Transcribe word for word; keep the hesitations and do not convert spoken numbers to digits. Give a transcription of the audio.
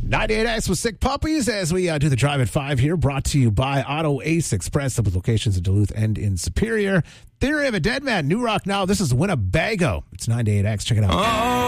ninety-eight X with Sick Puppies as we uh, do the Drive at five here, brought to you by Auto Ace Express, with locations in Duluth and in Superior. Theory of a Dead Man, New Rock Now. This is Winnebago. It's ninety-eight X. Check it out. Oh.